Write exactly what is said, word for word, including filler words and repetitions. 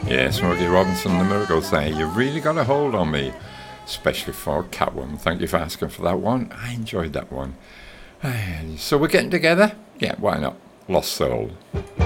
Yeah, Smokey Robinson, The Miracles there. You really got a hold on me, especially for Catwoman. Thank you for asking for that one. I enjoyed that one. So we're getting together? Yeah, why not? Lost Soul.